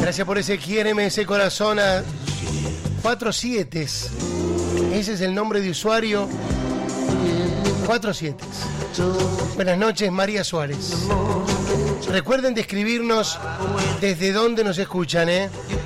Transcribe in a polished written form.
Gracias por ese quiéreme, ese corazón a 47. Ese es el nombre de usuario. 47. Buenas noches, María Suárez. Recuerden de escribirnos desde dónde nos escuchan,